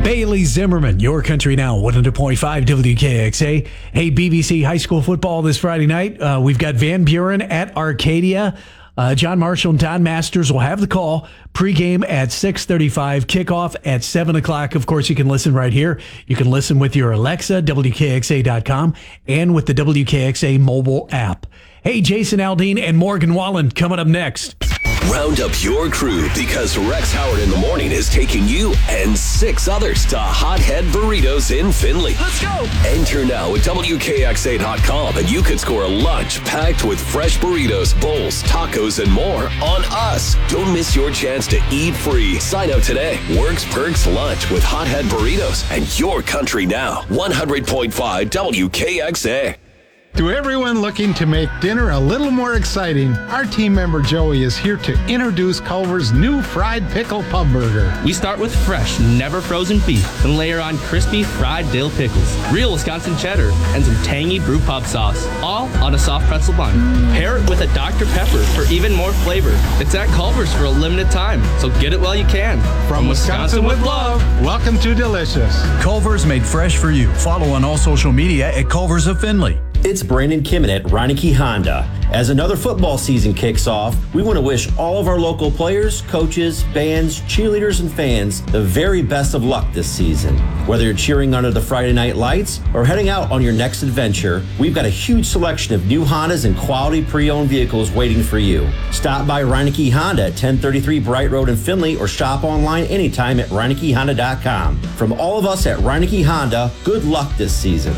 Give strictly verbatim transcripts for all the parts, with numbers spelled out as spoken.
Bailey Zimmerman, Your Country Now, one hundred point five W K X A. Hey, B B C high school football this Friday night. Uh, we've got Van Buren at Arcadia. Uh, John Marshall and Don Masters will have the call. Pregame at six thirty-five, kickoff at seven o'clock. Of course, you can listen right here. You can listen with your Alexa, W K X A dot com, and with the W K X A mobile app. Hey, Jason Aldean and Morgan Wallen coming up next. Round up your crew because Rex Howard in the Morning is taking you and six others to Hothead Burritos in Findlay. Let's go! Enter now at W K X A dot com and you could score a lunch packed with fresh burritos, bowls, tacos, and more on us. Don't miss your chance to eat free. Sign up today. Works Perks Lunch with Hothead Burritos and Your Country Now. one hundred point five W K X A. To everyone looking to make dinner a little more exciting, our team member Joey is here to introduce Culver's new fried pickle pub burger. We start with fresh, never frozen beef, then layer on crispy fried dill pickles, real Wisconsin cheddar, and some tangy brew pub sauce, all on a soft pretzel bun. Pair it with a Doctor Pepper for even more flavor. It's at Culver's for a limited time, so get it while you can. From, From Wisconsin, Wisconsin with love, welcome to Delicious. Culver's made fresh for you. Follow on all social media at Culver's of Findlay. It's Brandon Kimmett at Reineke Honda. As another football season kicks off, we want to wish all of our local players, coaches, bands, cheerleaders, and fans the very best of luck this season. Whether you're cheering under the Friday night lights or heading out on your next adventure, we've got a huge selection of new Hondas and quality pre-owned vehicles waiting for you. Stop by Reineke Honda at ten thirty-three Bright Road in Findlay or shop online anytime at Reineke Honda dot com. From all of us at Reineke Honda, good luck this season.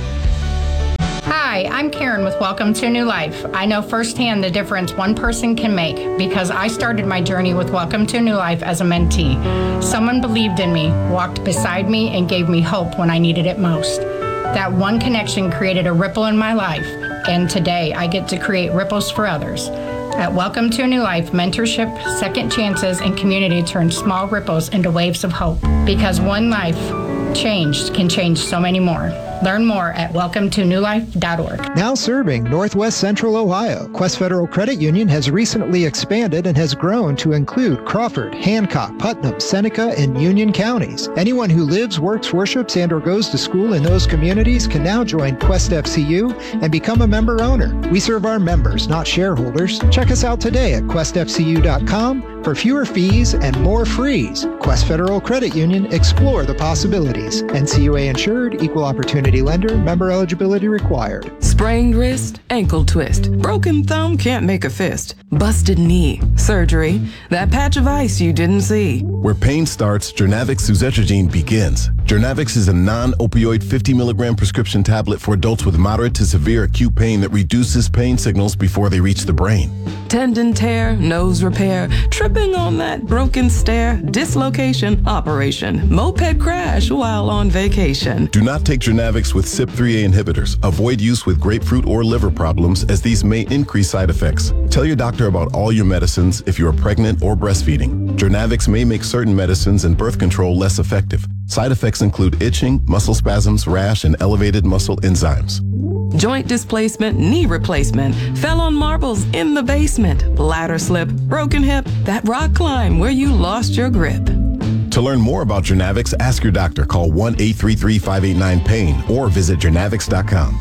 Hi, I'm Karen with Welcome to a New Life. I know firsthand the difference one person can make because I started my journey with Welcome to a New Life as a mentee. Someone believed in me, walked beside me, and gave me hope when I needed it most. That one connection created a ripple in my life, and today I get to create ripples for others. At Welcome to a New Life, mentorship, second chances, and community turn small ripples into waves of hope because one life changed can change so many more. Learn more at welcome to new life dot org. Now serving Northwest Central Ohio, Quest Federal Credit Union has recently expanded and has grown to include Crawford, Hancock, Putnam, Seneca, and Union counties. Anyone who lives, works, worships, and or goes to school in those communities can now join Quest F C U and become a member owner. We serve our members, not shareholders. Check us out today at quest f c u dot com for fewer fees and more frees. Quest Federal Credit Union, explore the possibilities. N C U A insured, equal opportunity lender, member eligibility required. Sprained wrist, ankle twist, broken thumb can't make a fist, busted knee, surgery, that patch of ice you didn't see. Where pain starts, Jernavix suzetrigine begins. Jernavix is a non-opioid fifty milligram prescription tablet for adults with moderate to severe acute pain that reduces pain signals before they reach the brain. Tendon tear, nose repair, tripping on that broken stair, dislocation, operation, moped crash while on vacation. Do not take Jernavix with C Y P three A inhibitors. Avoid use with grapefruit or liver problems as these may increase side effects. Tell your doctor about all your medicines if you are pregnant or breastfeeding. Jernavix may make certain medicines and birth control less effective. Side effects include itching, muscle spasms, rash, and elevated muscle enzymes. Joint displacement, knee replacement, fell on marbles in the basement, ladder slip, broken hip, that rock climb where you lost your grip. To learn more about Jernavix, ask your doctor. Call one eight three three, five eight nine, pain or visit jernavix dot com.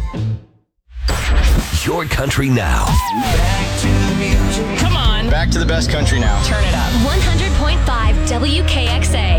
Your Country Now. Back to the music. Come on. Back to the best country now. Turn it up. one hundred point five W K X A.